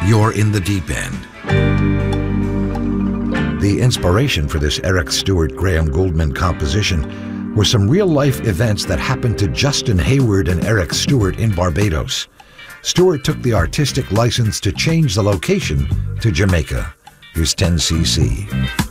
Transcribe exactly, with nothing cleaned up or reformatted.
you're in the deep end. The inspiration for this Eric Stewart Graham Gouldman composition were some real-life events that happened to Justin Hayward and Eric Stewart in Barbados. Stewart took the artistic license to change the location to Jamaica. Here's ten C C.